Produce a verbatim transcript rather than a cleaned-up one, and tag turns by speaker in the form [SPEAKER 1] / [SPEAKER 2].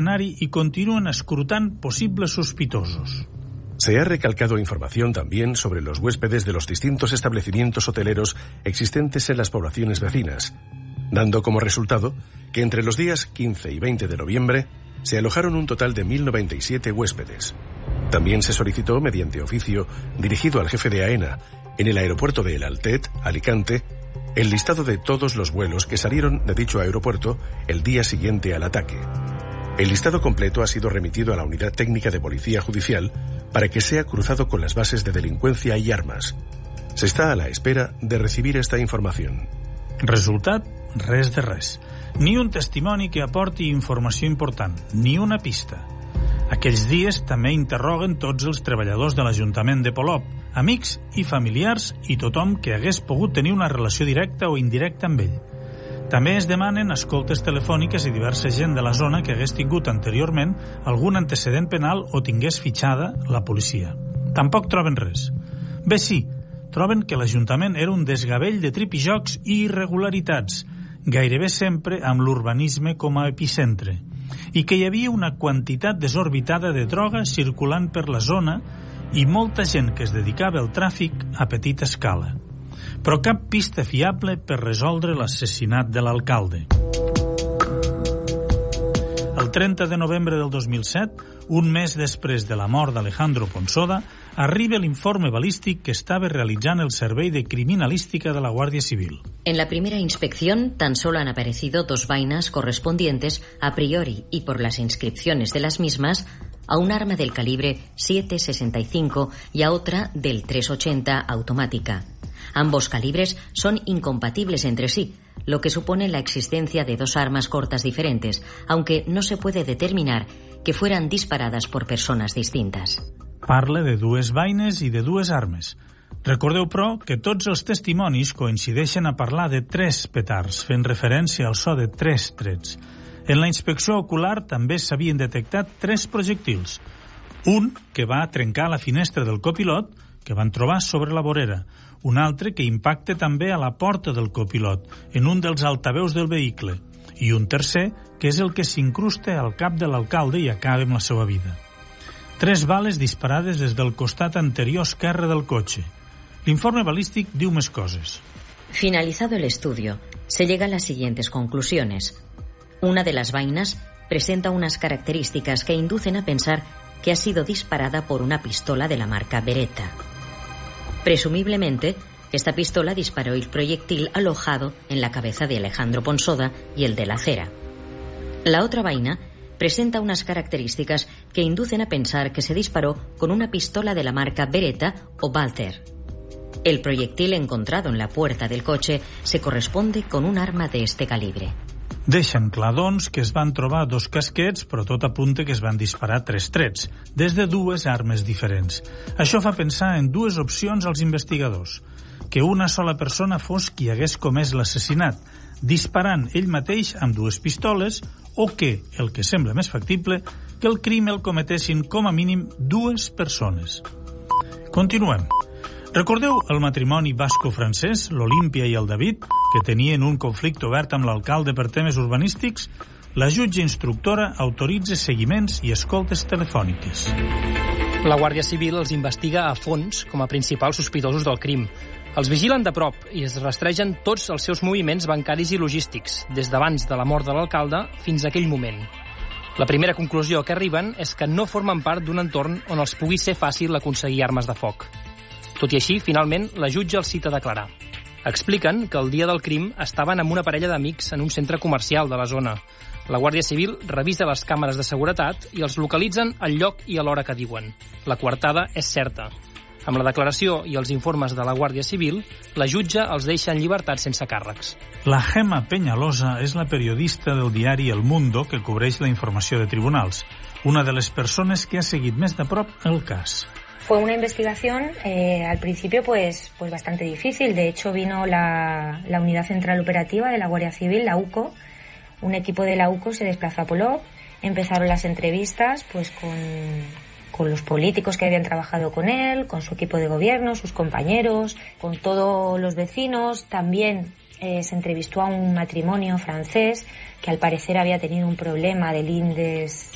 [SPEAKER 1] l'escenari i continuen escrutant posibles sospitosos.
[SPEAKER 2] Se ha recalcado información también sobre los huéspedes de los distintos establecimientos hoteleros existentes en las poblaciones vecinas, dando como resultado que entre los días quince y veinte de noviembre se alojaron un total de mil noventa y siete huéspedes. También se solicitó, mediante oficio dirigido al jefe de AENA en el aeropuerto de El Altet, Alicante, el listado de todos los vuelos que salieron de dicho aeropuerto el día siguiente al ataque. El listado completo ha sido remitido a la Unidad Técnica de Policía Judicial para que sea cruzado con las bases de delincuencia y armas. Se está a la espera de recibir esta información.
[SPEAKER 1] Resultat? Res de res. Ni un testimoni que aporti informació important, ni una pista. Aquells dies també interroguen tots els treballadors de l'Ajuntament de Polop, amics i familiars i tothom que hagués pogut tenir una relació directa o indirecta amb ell. També es demanen escoltes telefòniques i diversa gent de la zona que hagués tingut anteriorment algun antecedent penal o tingués fitxada la policia. Tampoc troben res. Bé, sí, troben que l'Ajuntament era un desgavell de tripijocs i irregularitats, gairebé sempre amb l'urbanisme com a epicentre, i que hi havia una quantitat desorbitada de droga circulant per la zona i molta gent que es dedicava al tràfic a petita escala. Però cap pista fiable per resoldre l'assassinat de l'alcalde. El trenta de novembre del dos mil set, un mes després de la mort d'Alejandro Ponsoda, arriba l'informe balístic que estava realitzant el Servei de Criminalística de la Guàrdia Civil.
[SPEAKER 3] En la primera inspección tan solo han aparecido dos vainas correspondientes a priori y por las inscripciones de las mismas a un arma del calibre siete sesenta y cinco y a otra del tres ochenta automática. Ambos calibres son incompatibles entre sí, lo que supone la existencia de dos armas cortas diferentes, aunque no se puede determinar que fueran disparadas por personas distintas.
[SPEAKER 1] Parla de dues vaines i de dues armes. Recordeu, però, que tots els testimonis coincideixen a parlar de tres petards, fent referència al so de tres trets. En la inspecció ocular també s'havien detectat tres projectils. Un que va trencar la finestra del copilot, que van trobar sobre la vorera. Un altre que impacta també a la porta del copilot, en un dels altaveus del vehicle. I un tercer, que és el que s'incrusta al cap de l'alcalde i acaba amb la seva vida. Tres bales disparades des del costat anterior esquerre del cotxe. L'informe balístic diu més coses.
[SPEAKER 3] Finalizado el estudio, se llega a las siguientes conclusiones. Una de las vainas presenta unas características que inducen a pensar que ha sido disparada por una pistola de la marca Beretta. Presumiblemente, esta pistola disparó el proyectil alojado en la cabeza de Alejandro Ponsoda y el de la acera. La otra vaina presenta unas características que inducen a pensar que se disparó con una pistola de la marca Beretta o Walther. El proyectil encontrado en la puerta del coche se corresponde con un arma de este calibre.
[SPEAKER 1] Deixen clar, doncs, que es van trobar dos casquets, però tot apunta que es van disparar tres trets, des de dues armes diferents. Això fa pensar en dues opcions als investigadors. Que una sola persona fos qui hagués comès l'assassinat, disparant ell mateix amb dues pistoles, o que, el que sembla més factible, que el crim el cometessin com a mínim dues persones. Continuem. Recordeu el matrimoni basco-francès, l'Olímpia i el David, que tenien un conflicte obert amb l'alcalde per temes urbanístics? La jutge instructora autoritza seguiments i escoltes telefòniques.
[SPEAKER 4] La Guàrdia Civil els investiga a fons com a principals sospitosos del crim. Els vigilen de prop i es rastregen tots els seus moviments bancaris i logístics, des d'abans de la mort de l'alcalde fins a aquell moment. La primera conclusió a què arriben és que no formen part d'un entorn on els pugui ser fàcil aconseguir armes de foc. Tot i així, finalment, la jutge els cita a declarar. Expliquen que el dia del crim estaven amb una parella d'amics en un centre comercial de la zona. La Guàrdia Civil revisa les càmeres de seguretat i els localitzen al lloc i a l'hora que diuen. La coartada és certa. Amb la declaració i els informes de la Guàrdia Civil, la jutge els deixa en llibertat sense càrrecs.
[SPEAKER 1] La Gemma Peñalosa és la periodista del diari El Mundo que cobreix la informació de tribunals, una de les persones que ha seguit més de prop el cas.
[SPEAKER 5] Fue una investigación eh, al principio pues, pues bastante difícil. De hecho vino la, la Unidad Central Operativa de la Guardia Civil, la U C O. Un equipo de la U C O se desplazó a Polop. Empezaron las entrevistas pues con, con los políticos que habían trabajado con él, con su equipo de gobierno, sus compañeros, con todos los vecinos. También eh, se entrevistó a un matrimonio francés que al parecer había tenido un problema de lindes